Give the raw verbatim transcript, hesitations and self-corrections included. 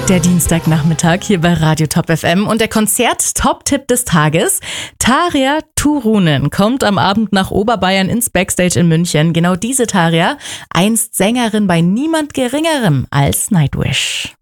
Der Dienstagnachmittag hier bei Radio Top F M und der Konzert-Top-Tipp des Tages. Tarja Turunen kommt am Abend nach Oberbayern ins Backstage in München. Genau diese Tarja, einst Sängerin bei niemand Geringerem als Nightwish.